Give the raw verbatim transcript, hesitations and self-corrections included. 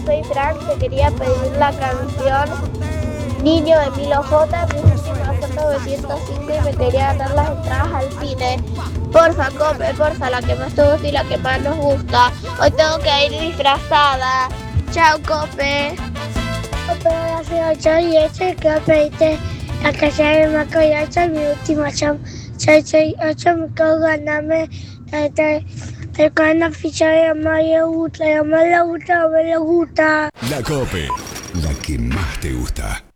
soy Fran, te quería pedir la canción Niño de Milo J, mi última foto novecientos cinco y me quería ganar las entradas al cine. Porfa, Cope, porfa, la que más te gusta y la que más nos gusta. Hoy tengo que ir disfrazada. Chao, Cope. Cope, hace ocho y ocho que pediste la casa de Maco y ocho, mi última chao. Chao, ocho, me quedo ganarme. Te con la ficha de Mario gusta, me le gusta, me le gusta. La Cope, la que más te gusta.